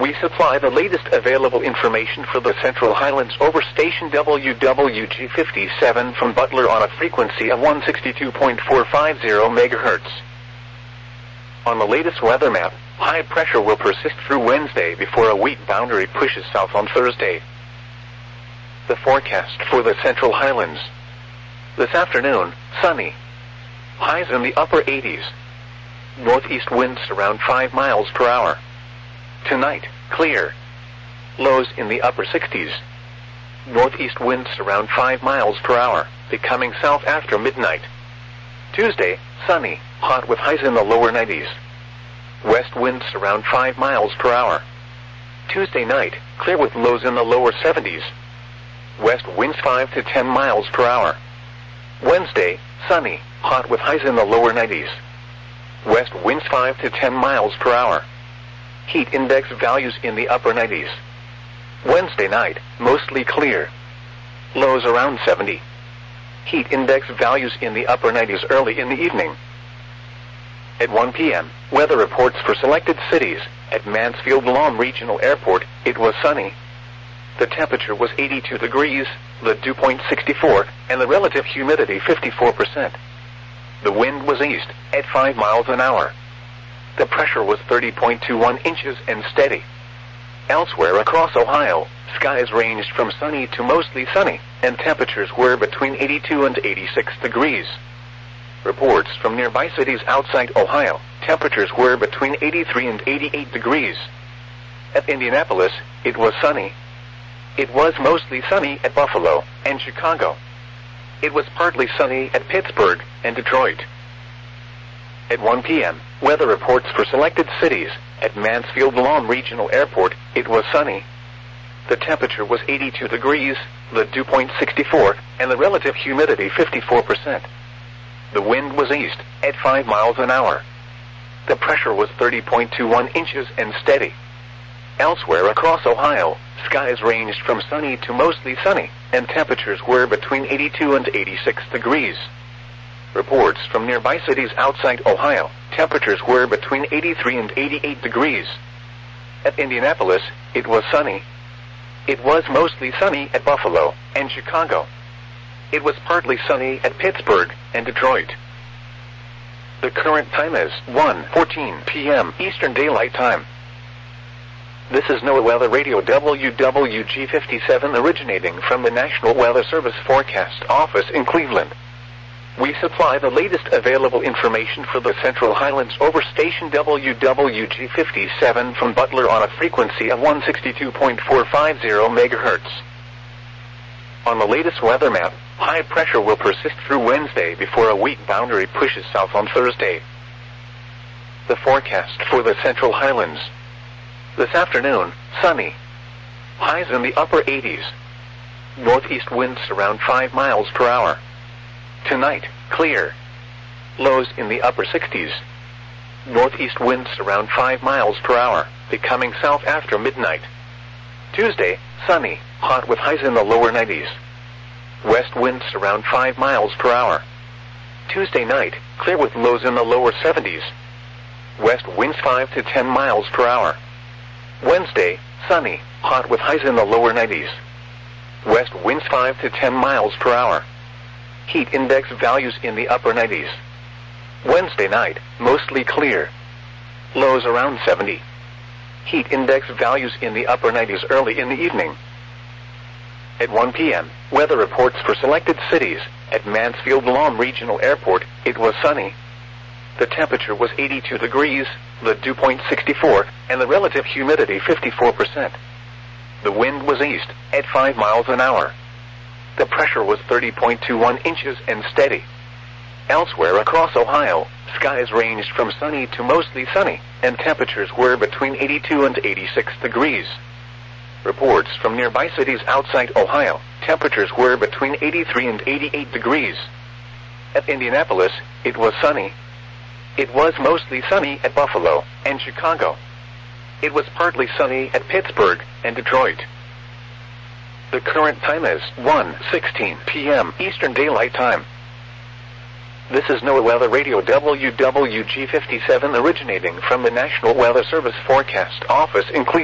We supply the latest available information for the Central Highlands over station WWG57 from Butler on a frequency of 162.450 MHz. On the latest weather map, high pressure will persist through Wednesday before a weak boundary pushes south on Thursday. The forecast for the Central Highlands. This afternoon, sunny. Highs in the upper 80s. Northeast winds around 5 miles per hour. Tonight, clear. Lows in the upper 60s. Northeast winds around 5 miles per hour, becoming south after midnight. Tuesday, sunny, hot with highs in the lower 90s. West winds around 5 miles per hour. Tuesday night, clear with lows in the lower 70s. West winds 5 to 10 miles per hour. Wednesday, sunny, hot with highs in the lower 90s. West winds 5 to 10 miles per hour. Heat index values in the upper 90s. Wednesday night, mostly clear. Lows around 70. Heat index values in the upper 90s early in the evening. At 1 p.m., weather reports for selected cities. At Mansfield-Lom Regional Airport, it was sunny. The temperature was 82 degrees, the dew point 64, and the relative humidity 54%. The wind was east, at 5 miles an hour. The pressure was 30.21 inches and steady. Elsewhere across Ohio, skies ranged from sunny to mostly sunny, and temperatures were between 82 and 86 degrees. Reports from nearby cities outside Ohio, temperatures were between 83 and 88 degrees. At Indianapolis, it was sunny. It was mostly sunny at Buffalo and Chicago. It was partly sunny at Pittsburgh and Detroit. At 1 p.m., weather reports for selected cities. At Mansfield-Lom Regional Airport, it was sunny. The temperature was 82 degrees, the dew point 64, and the relative humidity 54%. The wind was east, at 5 miles an hour. The pressure was 30.21 inches and steady. Elsewhere across Ohio, skies ranged from sunny to mostly sunny, and temperatures were between 82 and 86 degrees. Reports from nearby cities outside Ohio, temperatures were between 83 and 88 degrees. At Indianapolis, it was sunny. It was mostly sunny at Buffalo and Chicago. It was partly sunny at Pittsburgh and Detroit. The current time is 1:14 p.m. Eastern Daylight Time. This is NOAA Weather Radio WWG57 originating from the National Weather Service Forecast Office in Cleveland. We supply the latest available information for the Central Highlands over station WWG57 from Butler on a frequency of 162.450 MHz. On the latest weather map, high pressure will persist through Wednesday before a weak boundary pushes south on Thursday. The forecast for the Central Highlands. This afternoon, sunny. Highs in the upper 80s. Northeast winds around 5 miles per hour. Tonight, clear. Lows in the upper 60s. Northeast winds around 5 miles per hour, becoming south after midnight. Tuesday, sunny, hot with highs in the lower 90s. West winds around 5 miles per hour. Tuesday night, clear with lows in the lower 70s. West winds 5 to 10 miles per hour. Wednesday, sunny, hot with highs in the lower 90s. West winds 5 to 10 miles per hour. Heat index values in the upper 90s. Wednesday night, mostly clear. Lows around 70. Heat index values in the upper 90s early in the evening. At 1 p.m., weather reports for selected cities. At Mansfield-Lom Regional Airport, it was sunny. The temperature was 82 degrees, the dew point 64, and the relative humidity 54%. The wind was east, at 5 miles an hour. The pressure was 30.21 inches and steady. Elsewhere across Ohio, skies ranged from sunny to mostly sunny, and temperatures were between 82 and 86 degrees. Reports from nearby cities outside Ohio, temperatures were between 83 and 88 degrees. At Indianapolis, it was sunny. It was mostly sunny at Buffalo and Chicago. It was partly sunny at Pittsburgh and Detroit. The current time is 1:16 p.m. Eastern Daylight Time. This is NOAA Weather Radio WWG57 originating from the National Weather Service Forecast Office in Cleveland.